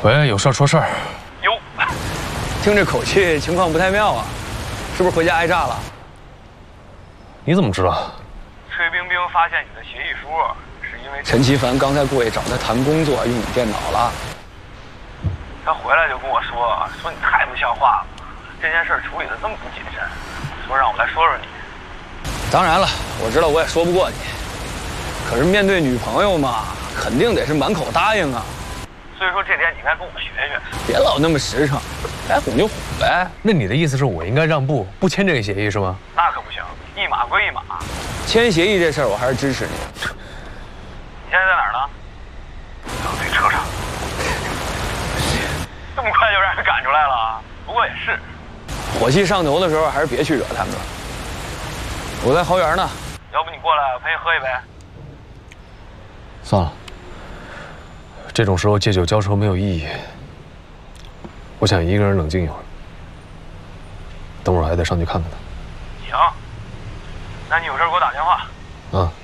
喂，有事儿说事儿。 哟，听这口气，情况不太妙啊，是不是回家挨炸了？ 你怎么知道？ 崔冰冰发现你的协议书，是因为陈其凡刚才过去找他谈工作，用你电脑了。他回来就跟我说你太不像话了，这件事处理得这么不谨慎，说让我来说说你。当然了，我知道我也说不过你，可是面对女朋友嘛，肯定得是满口答应啊。所以说这点你该跟我学学，别老那么实诚，该哄就哄呗。 那你的意思是我应该让步，不签这个协议是吗？ 那可不行，一码归一码。签协议这事儿我还是支持你。你现在在哪儿呢？小队车上。这么快就让人赶出来了？不过也是，火气上头的时候还是别去惹他们了。我在桃园呢，要不你过来，我陪你喝一杯。 算了，这种时候借酒浇愁没有意义。我想一个人冷静一会儿，等会儿还得上去看看他。 行，那你有事给我打电话。 啊。